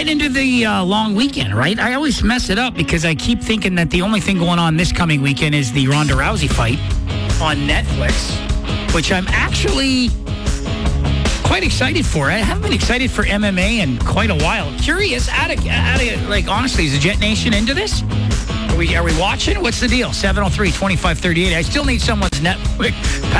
heading into the long weekend, right? I always mess it up because I keep thinking that the only thing going on this coming weekend is the Ronda Rousey fight on Netflix, which I'm actually quite excited for. I haven't been excited for MMA in quite a while. Curious, like, honestly, is the Jet Nation into this? Are we watching? What's the deal? 703-2538. I still need someone's Netflix